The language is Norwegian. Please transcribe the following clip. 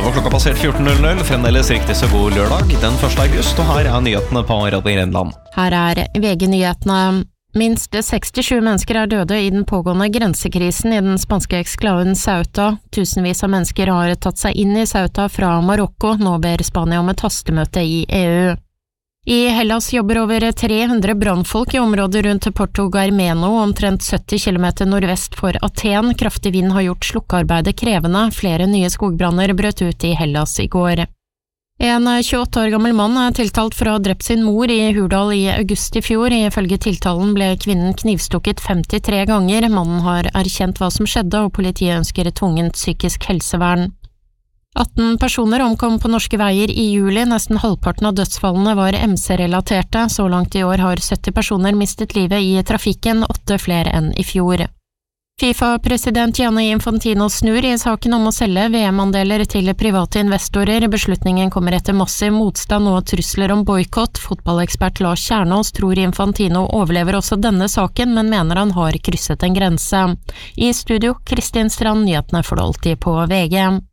Og klokka passert 14.00, fremdeles riktig så god lørdag, den 1. august, og her nyhetene på Radio Grenland. Her VG-nyhetene. Minst 67 mennesker døde i den pågående grensekrisen i den spanske eksklaven Ceuta. Tusenvis av mennesker har tatt seg inn i Ceuta fra Marokko, nå ber Spania om et hastemøte i EU. I Hellas jobber over 300 brannfolk i området rundt Porto Germeno, omtrent 70 kilometer nordvest for Aten. Kraftig vind har gjort slukkearbeidet krevende. Flere nye skogbranner brøt ut i Hellas i går. En 28 år gammel mann tiltalt for å ha drept sin mor i Hurdal i august i fjor. Ifølge tiltalen ble kvinnen knivstukket 53 ganger. Mannen har erkjent hva som skjedde, og politiet ønsker tvungent psykisk helsevern. 18 personer omkom på norske veier i juli. Nesten halvparten av dødsfallene var MC-relaterte. Så langt i år har 70 personer mistet livet i trafikken, 8 flere enn i fjor. FIFA-president Gianni Infantino snur i saken om å selge VM-andeler til private investorer. Beslutningen kommer etter massiv motstand og trusler om boykott. Fotballekspert Lars Kjernås tror Infantino overlever også denne saken, men mener han har krysset en grense. I studio, Kristin Strand, nyhetene får du alltid på VG.